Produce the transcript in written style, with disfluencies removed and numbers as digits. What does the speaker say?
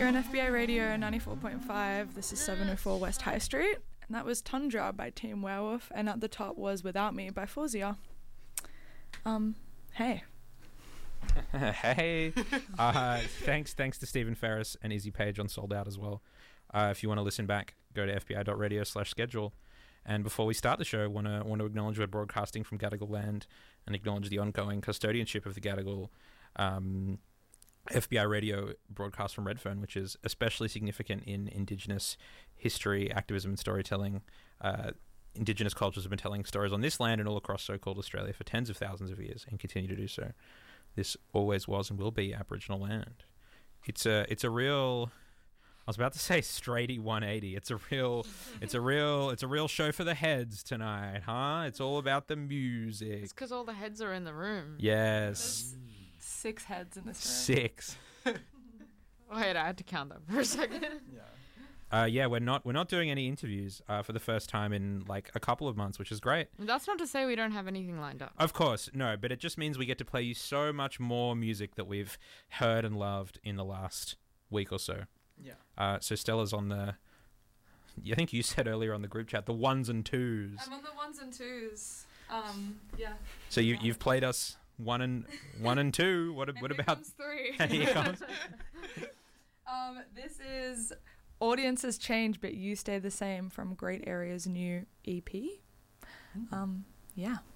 You're on FBI Radio 94.5. This is 704 West High Street. And that was Tundra by Team Werewolf. And at the top was Without Me by Fawzia. Hey. Hey. Thanks to Stephen Ferris and Izzy Page on Sold Out as well. If you want to listen back, go to fbi.radio/schedule. And before we start the show, want to acknowledge we're broadcasting from Gadigal land and acknowledge the ongoing custodianship of the Gadigal. FBI Radio broadcast from Redfern, which is especially significant in Indigenous history, activism and storytelling. Indigenous cultures have been telling stories on this land and all across so-called Australia for tens of thousands of years and continue to do so. This always was and will be Aboriginal land. It's a real... I was about to say straighty 180. It's a real show for the heads tonight, huh? It's all about the music. It's because all the heads are in the room. Yes. There's 6 heads in this room. 6. Wait, I had to count that for a second. Yeah, we're not doing any interviews for the first time in like a couple of months, which is great. That's not to say we don't have anything lined up. Of course, no, but it just means we get to play you so much more music that we've heard and loved in the last week or so. Yeah. So Stella's on the... I think you said earlier on the group chat, the 1s and 2s. I'm on the 1s and 2s. Yeah. So you've played us 1 and 2. What and about... Comes 3. And here comes... This is Audiences Change, But You Stay the Same from Great Area's new EP. Yeah.